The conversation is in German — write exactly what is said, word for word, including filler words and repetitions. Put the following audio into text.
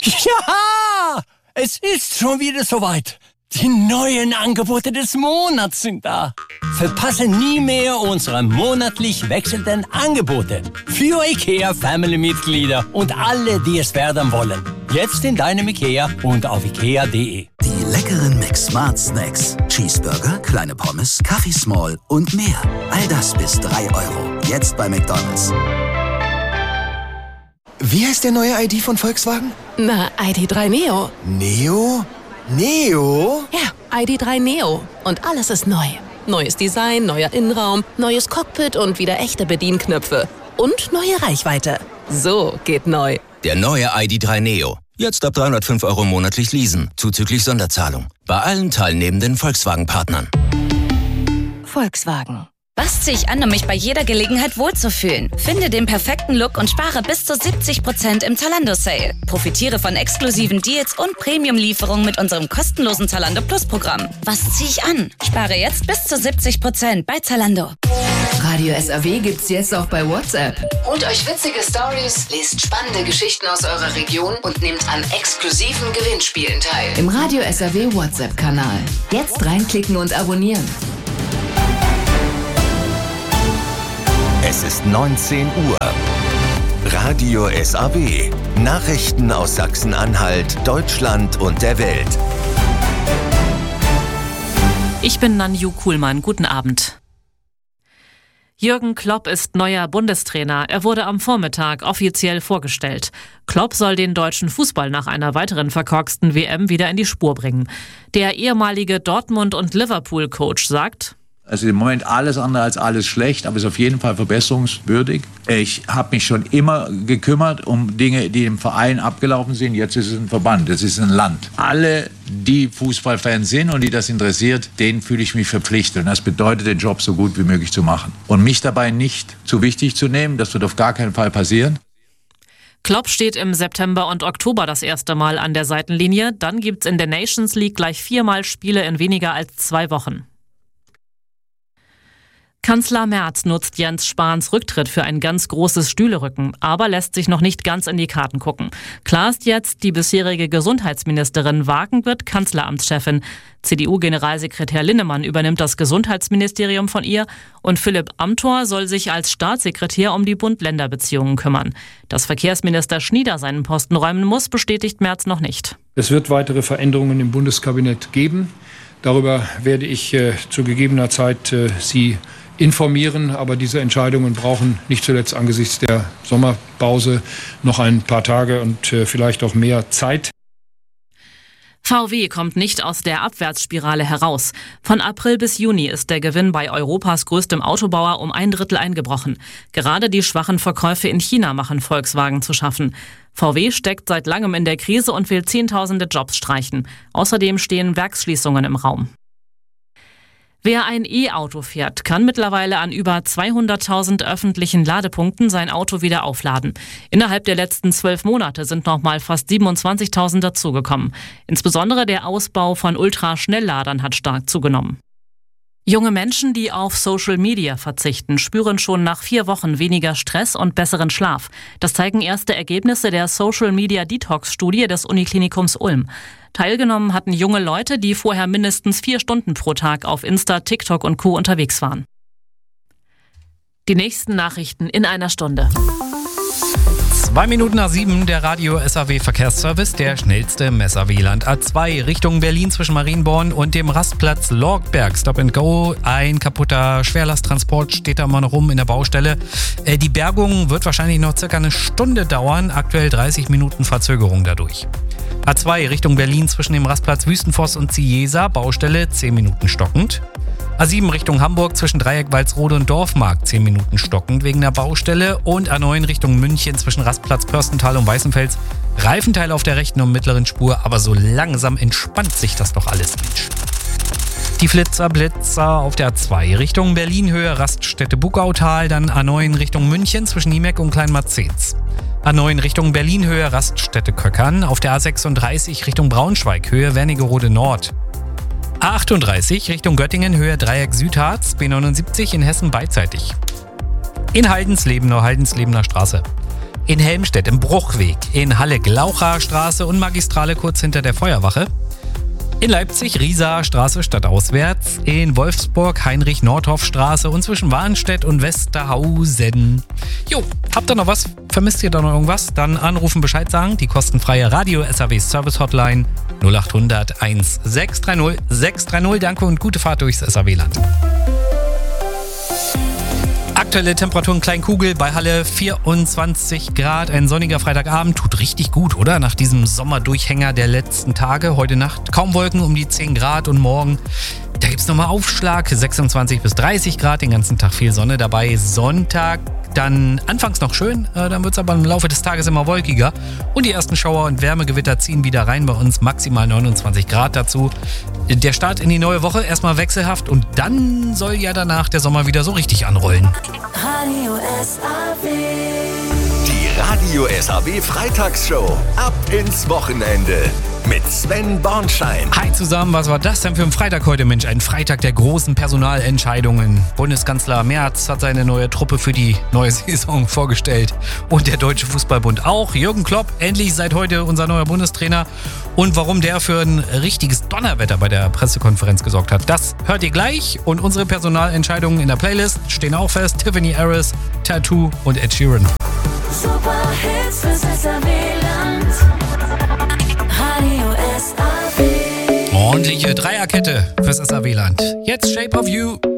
Ja, es ist schon wieder soweit. Die neuen Angebote des Monats sind da. Verpasse nie mehr unsere monatlich wechselnden Angebote. Für IKEA-Family-Mitglieder und alle, die es werden wollen. Jetzt in deinem IKEA und auf ikea punkt de. Die leckeren McSmart Snacks. Cheeseburger, kleine Pommes, Kaffee Small und mehr. All das bis drei Euro. Jetzt bei McDonald's. Wie heißt der neue I D von Volkswagen? Na, I D drei Neo. Neo? Neo? Ja, I D drei Neo. Und alles ist neu. Neues Design, neuer Innenraum, neues Cockpit und wieder echte Bedienknöpfe. Und neue Reichweite. So geht neu. Der neue I D drei Neo. Jetzt ab dreihundertfünf Euro monatlich leasen, zuzüglich Sonderzahlung. Bei allen teilnehmenden Volkswagen-Partnern. Volkswagen. Was ziehe ich an, um mich bei jeder Gelegenheit wohlzufühlen? Finde den perfekten Look und spare bis zu siebzig Prozent im Zalando-Sale. Profitiere von exklusiven Deals und Premium-Lieferungen mit unserem kostenlosen Zalando Plus-Programm. Was ziehe ich an? Spare jetzt bis zu siebzig Prozent bei Zalando. Radio S A W gibt's jetzt auch bei WhatsApp. Holt euch witzige Stories, lest spannende Geschichten aus eurer Region und nehmt an exklusiven Gewinnspielen teil. Im Radio S A W WhatsApp-Kanal. Jetzt reinklicken und abonnieren. Es ist neunzehn Uhr. Radio S A W. Nachrichten aus Sachsen-Anhalt, Deutschland und der Welt. Ich bin Nanju Kuhlmann. Guten Abend. Jürgen Klopp ist neuer Bundestrainer. Er wurde am Vormittag offiziell vorgestellt. Klopp soll den deutschen Fußball nach einer weiteren verkorksten W M wieder in die Spur bringen. Der ehemalige Dortmund- und Liverpool-Coach sagt: Also im Moment alles andere als alles schlecht, aber ist auf jeden Fall verbesserungswürdig. Ich habe mich schon immer gekümmert um Dinge, die im Verein abgelaufen sind. Jetzt ist es ein Verband, es ist ein Land. Alle, die Fußballfans sind und die das interessiert, denen fühle ich mich verpflichtet. Und das bedeutet, den Job so gut wie möglich zu machen. Und mich dabei nicht zu wichtig zu nehmen, das wird auf gar keinen Fall passieren. Klopp steht im September und Oktober das erste Mal an der Seitenlinie. Dann gibt's in der Nations League gleich viermal Spiele in weniger als zwei Wochen. Kanzler Merz nutzt Jens Spahns Rücktritt für ein ganz großes Stühlerücken, aber lässt sich noch nicht ganz in die Karten gucken. Klar ist jetzt, die bisherige Gesundheitsministerin Wagen wird Kanzleramtschefin. C D U-Generalsekretär Linnemann übernimmt das Gesundheitsministerium von ihr und Philipp Amthor soll sich als Staatssekretär um die Bund-Länder-Beziehungen kümmern. Dass Verkehrsminister Schnieder seinen Posten räumen muss, bestätigt Merz noch nicht. Es wird weitere Veränderungen im Bundeskabinett geben. Darüber werde ich äh, zu gegebener Zeit äh, Sie informieren, aber diese Entscheidungen brauchen nicht zuletzt angesichts der Sommerpause noch ein paar Tage und äh, vielleicht auch mehr Zeit. V W kommt nicht aus der Abwärtsspirale heraus. Von April bis Juni ist der Gewinn bei Europas größtem Autobauer um ein Drittel eingebrochen. Gerade die schwachen Verkäufe in China machen Volkswagen zu schaffen. V W steckt seit langem in der Krise und will Zehntausende Jobs streichen. Außerdem stehen Werksschließungen im Raum. Wer ein E-Auto fährt, kann mittlerweile an über zweihunderttausend öffentlichen Ladepunkten sein Auto wieder aufladen. Innerhalb der letzten zwölf Monate sind nochmal fast siebenundzwanzigtausend dazugekommen. Insbesondere der Ausbau von Ultraschnellladern hat stark zugenommen. Junge Menschen, die auf Social Media verzichten, spüren schon nach vier Wochen weniger Stress und besseren Schlaf. Das zeigen erste Ergebnisse der Social Media Detox-Studie des Uniklinikums Ulm. Teilgenommen hatten junge Leute, die vorher mindestens vier Stunden pro Tag auf Insta, TikTok und Co. unterwegs waren. Die nächsten Nachrichten in einer Stunde. Zwei Minuten nach sieben, der Radio S A W Verkehrsservice, der schnellste im S A W-Land. A zwei Richtung Berlin zwischen Marienborn und dem Rastplatz Lorgberg. Stop and Go. Ein kaputter Schwerlasttransport steht da immer noch rum in der Baustelle. Äh, die Bergung wird wahrscheinlich noch circa eine Stunde dauern. Aktuell dreißig Minuten Verzögerung dadurch. A zwei Richtung Berlin zwischen dem Rastplatz Wüstenfoss und Ziesa. Baustelle zehn Minuten stockend. A sieben Richtung Hamburg zwischen Dreieck, Walsrode und Dorfmarkt zehn Minuten stockend wegen der Baustelle. Und A neun Richtung München zwischen Rastplatz Pörstental und Weißenfels. Reifenteil auf der rechten und mittleren Spur, aber so langsam entspannt sich das doch alles, Mensch. Die Flitzer, Blitzer auf der A zwei Richtung Berlin Höhe Raststätte Bugautal, dann A neun Richtung München zwischen Niemeck und Kleinmarzens. A neun Richtung Berlin Höhe Raststätte Köckern, auf der A sechsunddreißig Richtung Braunschweig Höhe Wernigerode Nord. A achtunddreißig Richtung Göttingen Höhe Dreieck Südharz, B neunundsiebzig in Hessen beidseitig. In Haldensleben, nur Haldenslebener Straße. In Helmstedt im Bruchweg, in Halle Glaucherstraße und Magistrale kurz hinter der Feuerwache. In Leipzig Rieser Straße stadtauswärts, in Wolfsburg Heinrich-Nordhoff-Straße und zwischen Warnstedt und Westerhausen. Jo, habt ihr noch was? Vermisst ihr da noch irgendwas? Dann anrufen, Bescheid sagen. Die kostenfreie Radio-S A W Service Hotline null acht hundert eins sechs drei null sechs drei null. Danke und gute Fahrt durchs S A W-Land. Aktuelle Temperaturen Kleinkugel bei Halle vierundzwanzig Grad. Ein sonniger Freitagabend tut richtig gut, oder? Nach diesem Sommerdurchhänger der letzten Tage. Heute Nacht kaum Wolken, um die zehn Grad und morgen, da gibt's nochmal Aufschlag. sechsundzwanzig bis dreißig Grad, den ganzen Tag viel Sonne dabei. Sonntag dann anfangs noch schön, äh, dann wird's aber im Laufe des Tages immer wolkiger. Und die ersten Schauer und Wärmegewitter ziehen wieder rein bei uns. Maximal neunundzwanzig Grad dazu. Der Start in die neue Woche erstmal wechselhaft und dann soll ja danach der Sommer wieder so richtig anrollen. Radio S A W. Die Radio S A W Freitagsshow. Ab ins Wochenende. Mit Sven Bornschein. Hi zusammen, was war das denn für ein Freitag heute, Mensch? Ein Freitag der großen Personalentscheidungen. Bundeskanzler Merz hat seine neue Truppe für die neue Saison vorgestellt. Und der Deutsche Fußballbund auch. Jürgen Klopp, endlich seit heute unser neuer Bundestrainer. Und warum der für ein richtiges Donnerwetter bei der Pressekonferenz gesorgt hat, das hört ihr gleich. Und unsere Personalentscheidungen in der Playlist stehen auch fest. Tiffany Harris, Tattoo und Ed Sheeran. Super Hits fürs S A W-Land. Radio S A W. Ordentliche Dreierkette fürs S A W-Land. Jetzt Shape of You.